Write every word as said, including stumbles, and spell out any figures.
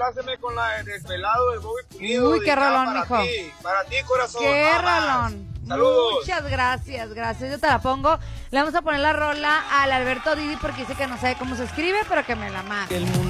compláceme con la de Desvelado de Bobby Pulido. Uy, qué rolón, para mijo. Ti, para ti, corazón. Qué Nada rolón. más. Saludos. Muchas gracias, gracias. Yo te la pongo. Le vamos a poner la rola al Alberto Didi porque dice que no sabe cómo se escribe, pero que me la mande.